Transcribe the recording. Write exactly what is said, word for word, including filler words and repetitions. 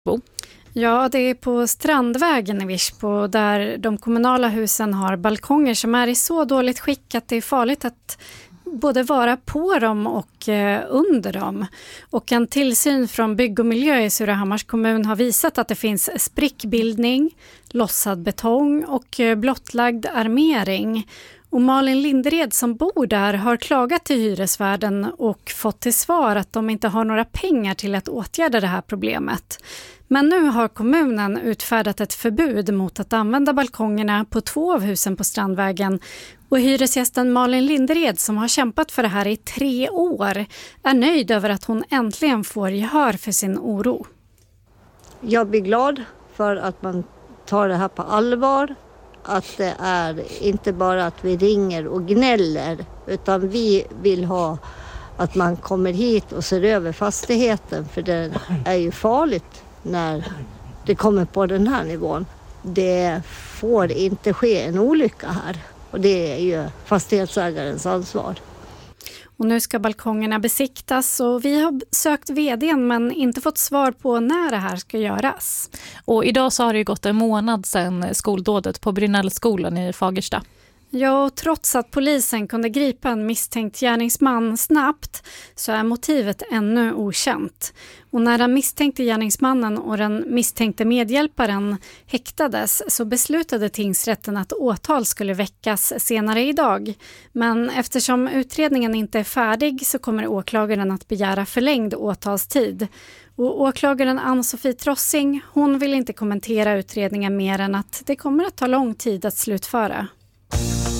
Ja, det är på Strandvägen i Virsbo där de kommunala husen har balkonger som är i så dåligt skick att det är farligt att både vara på dem och eh, under dem. Och en tillsyn från Bygg och miljö i Surahammars kommun har visat att det finns sprickbildning, lossad betong och eh, blottlagd armering. Och Malin Lindered som bor där har klagat till hyresvärden och fått till svar att de inte har några pengar till att åtgärda det här problemet. Men nu har kommunen utfärdat ett förbud mot att använda balkongerna på två av husen på Strandvägen. Och hyresgästen Malin Lindered som har kämpat för det här i tre år är nöjd över att hon äntligen får gehör för sin oro. Jag blir glad för att man tar det här på allvar. Att det är inte bara att vi ringer och gnäller utan vi vill ha att man kommer hit och ser över fastigheten för det är ju farligt när det kommer på den här nivån. Det får inte ske en olycka här och det är ju fastighetsägarens ansvar. Och nu ska balkongerna besiktas och vi har sökt vdn men inte fått svar på när det här ska göras. Och idag så har det ju gått en månad sedan skoldådet på Brynällskolan i Fagersta. Ja, och trots att polisen kunde gripa en misstänkt gärningsman snabbt så är motivet ännu okänt. Och när den misstänkte gärningsmannen och den misstänkte medhjälparen häktades så beslutade tingsrätten att åtal skulle väckas senare idag. Men eftersom utredningen inte är färdig så kommer åklagaren att begära förlängd åtalstid. Och åklagaren Ann-Sofie Trossing, hon vill inte kommentera utredningen mer än att det kommer att ta lång tid att slutföra.